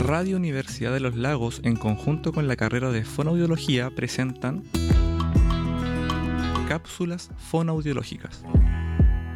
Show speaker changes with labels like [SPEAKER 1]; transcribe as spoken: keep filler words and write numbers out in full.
[SPEAKER 1] Radio Universidad de los Lagos, en conjunto con la carrera de Fonoaudiología, presentan Cápsulas Fonoaudiológicas.